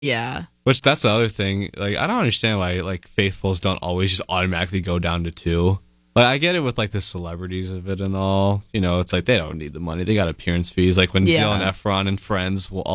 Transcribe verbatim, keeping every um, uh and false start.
Yeah. Which that's the other thing. Like, I don't understand why like faithfuls don't always just automatically go down to two. Like, I get it with like the celebrities of it and all. You know, it's like they don't need the money; they got appearance fees. Like when Dylan Yeah. Efron and Friends will